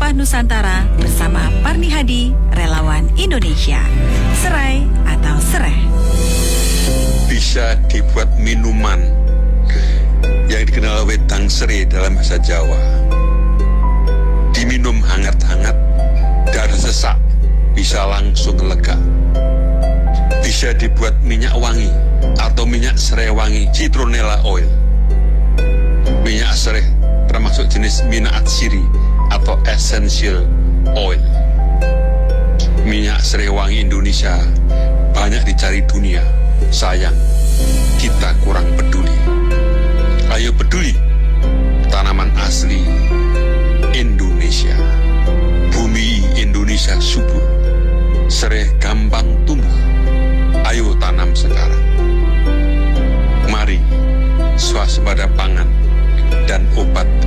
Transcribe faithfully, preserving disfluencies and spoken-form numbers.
Rempah Nusantara bersama Parni Hadi, relawan Indonesia. Serai atau sereh? Bisa dibuat minuman yang dikenal wedang serai dalam bahasa Jawa. Diminum hangat-hangat, darah sesak bisa langsung lega. Bisa dibuat minyak wangi atau minyak serai wangi, citronella oil. Minyak serai termasuk jenis minyak atsiri atau essential oil. Minyak serai wangi Indonesia banyak dicari dunia. Sayang, kita kurang peduli. Ayo peduli, tanaman